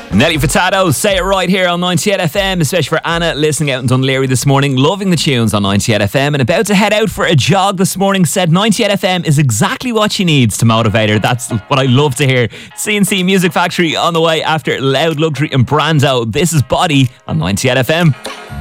Nelly Furtado, Say It Right here on 98 FM, especially for Anna listening out in Dunleary this morning, loving the tunes on 98 FM and about to head out for a jog this morning. Said 98 FM is exactly what she needs to motivate her. That's what I love to hear. C&C Music Factory on the way after Loud Luxury and Brando. This is Body on 98 FM.